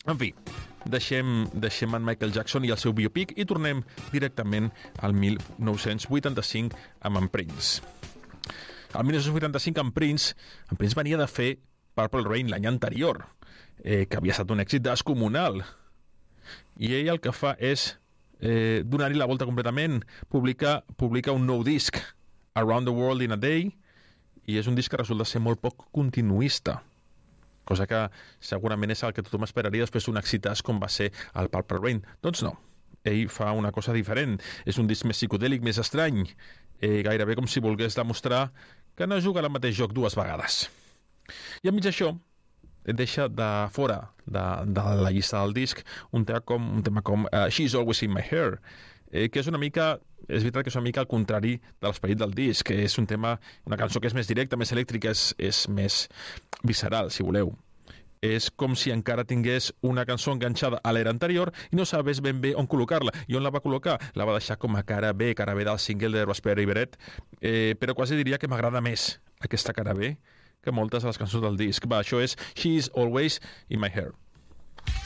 En fi, deixem en Michael Jackson i el seu biopic i tornem directament al 1985 amb en Prince. Al 1985 en Prince venia de fer Purple Rain l'any anterior, que havia estat un èxit descomunal. I ell el que fa és donar-hi la volta completament, publica un nou disc, Around the World in a Day, i és un disc que resulta ser molt poc continuista, cosa que segurament és el que tothom esperaria després d'un exitàs com va ser el Purple Rain. Doncs no, ell fa una cosa diferent, és un disc més psicodèlic, més estrany, gairebé com si volgués demostrar que no juga al mateix joc dues vegades. I enmig d'això deixa de fora de la llista del disc un tema com She's Always in My Hair, que és veritat que és una mica al contrari de l'esperit del disc, que és una cançó que és més directa, més elèctrica, és més visceral, si voleu. És com si encara tingués una cançó enganxada a l'era anterior i no sabés ben bé on col·locar-la. I on la va col·locar? La va deixar com a cara B del single de Raspberry Beret, però quasi diria que m'agrada més aquesta cara B que moltes de les cançons del disc. Va, això és She's Always in My Hair.